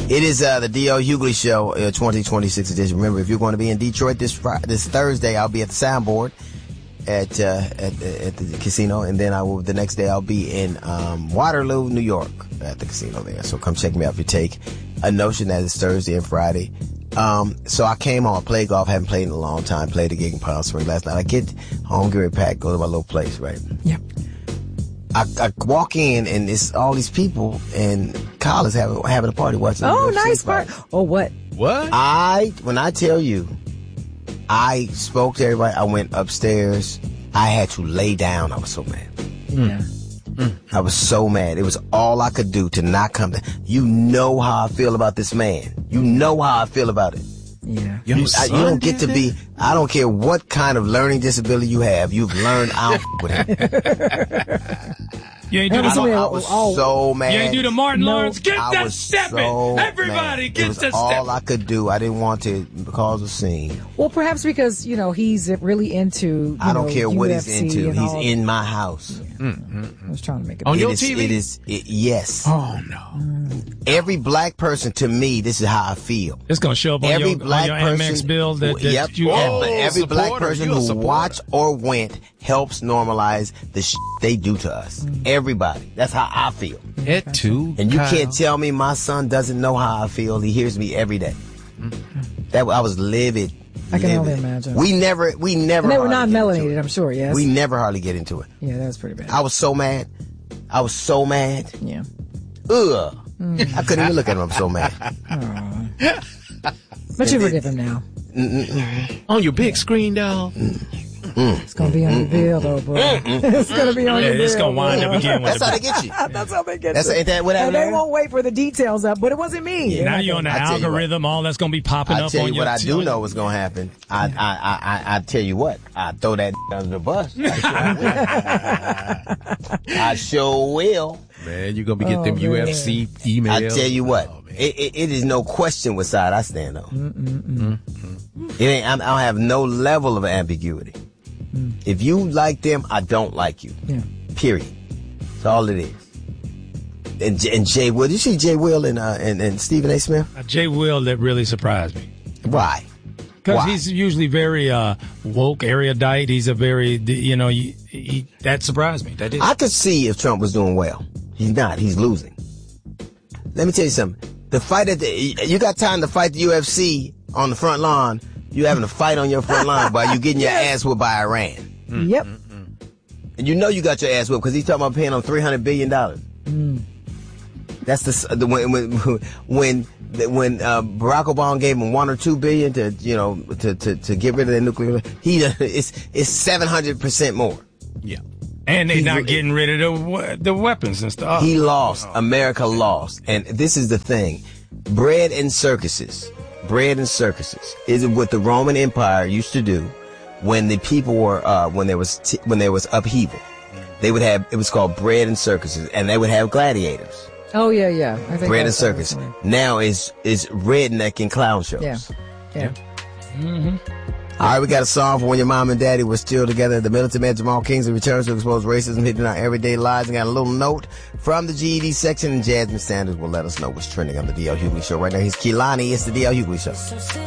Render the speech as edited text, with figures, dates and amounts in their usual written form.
It is the D.L. Hughley Show, 2026 edition. Remember, if you're going to be in Detroit this Thursday, I'll be at the Soundboard at the casino, and then the next day I'll be in Waterloo, New York, at the casino there. So come check me out if you take a notion that it's Thursday and Friday. So I came home, I played golf, haven't played in a long time, played a gig in Palm Springs last night. I get home, get ready, pack, go to my little place, right? Yep. I walk in, and it's all these people in college having a party watching. Oh, nice party. Oh, what? What? When I tell you, I spoke to everybody. I went upstairs. I had to lay down. I was so mad. Yeah. I was so mad. It was all I could do to not come down. You know how I feel about this man. You know how I feel about it. Yeah. You don't get to be, I don't care what kind of learning disability you have. You've learned I don't with him. You ain't do I was so mad. You ain't do the Martin Lawrence. Get I that was stepping. so Everybody mad. get It was that all stepping. I could do. I didn't want to cause a scene. Well, perhaps because, he's really into, I don't care what he's UFC into. and He's all. in my house. I was trying to make it On your It TV? is, yes. Oh, no. Every black person, to me, this is how I feel. It's going to show up on Every your black person, Amex bill that yep, you every black supporter. person You a who supporter. watched or went helps normalize the shit they do to us. Everybody. That's how I feel. It too. And you can't tell me my son doesn't know how I feel. He hears me every day. That I was livid. I can only livid. imagine. We never. And they were hardly not get into melanated, it. I'm sure, yes? We never hardly get into it. Yeah, that was pretty bad. I was so mad. Yeah. Ugh. I couldn't even look at him. I'm so mad. But you forgive him now. On your big screen, dog. It's going to be on your bill, though, bro. It's going to be on your bill. It's going to wind up again with That's how they get you. That's how they get Ain't that what and happened? they won't wait for the details up, but it wasn't me. Now you're on the I tell you algorithm. All that's going to be popping I up tell on you your what I do know what's gonna happen. I tell you what. I throw that under the bus. I sure will. Man, you're going to be getting them UFC emails. I tell you what. Oh, man. It is no question what side I stand on. It ain't. I don't have no level of ambiguity. If you like them, I don't like you. Yeah. Period. That's all it is. And Jay Will, did you see Jay Will and Stephen A. Smith? Jay Will, that really surprised me. Why? Because Why? he's usually very woke, erudite. He's a very, that surprised me. That did. I could see if Trump was doing well. He's not. He's losing. Let me tell you something. The fight you got time to fight the UFC on the front lawn. You having a fight on your front lawn while you getting your ass whipped by Iran. Yep. And you know you got your ass whipped because he's talking about paying them $300 billion. That's when Barack Obama gave him $1 or $2 billion to get rid of that nuclear. It's 700% more. Yeah. And they're not getting rid of the weapons and stuff. He lost. America lost. And this is the thing. Bread and circuses is what the Roman Empire used to do when the people were when there was upheaval. They would have, it was called bread and circuses, and they would have gladiators. Oh, yeah. I think Bread and that's circus. right. Now is redneck and clown shows. Yeah. All right, we got a song for when your mom and daddy were still together. The militant man Jamal Kingsley returns to expose racism hidden in our everyday lives, and got a little note from the GED section, and Jasmine Sanders will let us know what's trending on the D.L. Hughley Show. Right now, here's Kehlani. It's the D.L. Hughley Show.